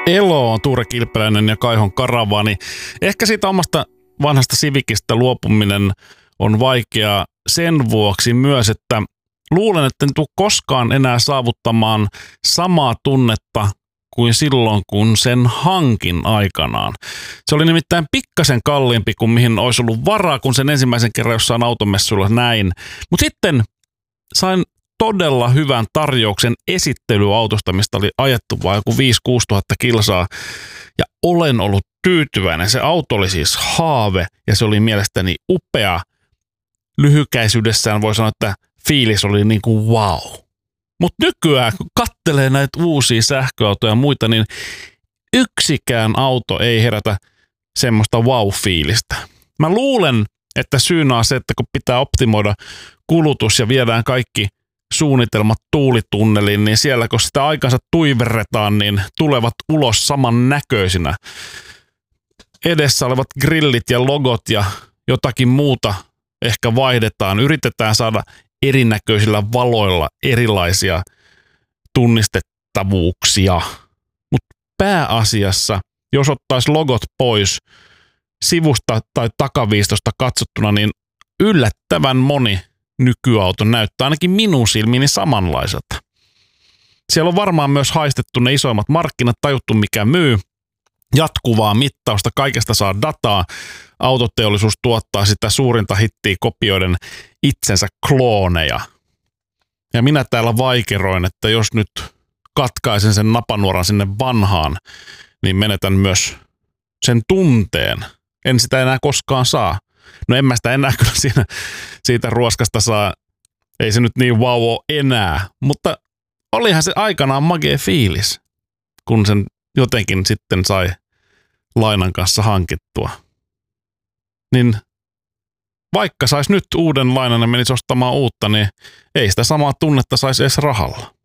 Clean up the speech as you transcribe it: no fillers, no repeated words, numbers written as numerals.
Elo, Tuure Kilpeläinen ja Kaihon Karavaani. Ehkä siitä omasta vanhasta Civicistä luopuminen on vaikeaa sen vuoksi myös, että luulen, että en tule koskaan enää saavuttamaan samaa tunnetta kuin silloin, kun sen hankin aikanaan. Se oli nimittäin pikkasen kalliimpi kuin mihin olisi ollut varaa, kun sen ensimmäisen kerran jossain automessuilla näin. Mutta sitten sain todella hyvän tarjouksen esittelyautosta, mistä oli ajettu vain joku 5-6 tuhatta kilsaa. Ja olen ollut tyytyväinen. Se auto oli siis haave ja se oli mielestäni upea. Lyhykäisyydessään voi sanoa, että fiilis oli niin kuin wow. Mutta nykyään, kun katselee näitä uusia sähköautoja ja muita, niin yksikään auto ei herätä semmoista wow-fiilistä. Mä luulen, että syynä on se, että kun pitää optimoida kulutus ja viedään kaikki suunnitelmat tuulitunneliin, niin siellä kun sitä aikansa tuiverretaan, niin tulevat ulos saman näköisinä. Edessä olevat grillit ja logot ja jotakin muuta ehkä vaihdetaan. Yritetään saada erinäköisillä valoilla erilaisia tunnistettavuuksia. Mutta pääasiassa, jos ottaisi logot pois sivusta tai takaviistosta katsottuna, niin yllättävän moni nykyauto näyttää ainakin minun silmiini samanlaiselta. Siellä on varmaan myös haistettu ne isoimmat markkinat, tajuttu mikä myy, jatkuvaa mittausta, kaikesta saa dataa. Autoteollisuus tuottaa sitä suurinta hittiä kopioiden itsensä klooneja. Ja minä täällä vaikeroin, että jos nyt katkaisen sen napanuoran sinne vanhaan, niin menetän myös sen tunteen. En sitä enää koskaan saa. No en mä sitä enää kyllä siitä ruoskasta saa. Ei se nyt niin wow ole enää. Mutta olihan se aikanaan magee fiilis, kun sen jotenkin sitten sai lainan kanssa hankittua. Niin vaikka saisi nyt uuden lainan ja menisi ostamaan uutta, niin ei sitä samaa tunnetta saisi edes rahalla.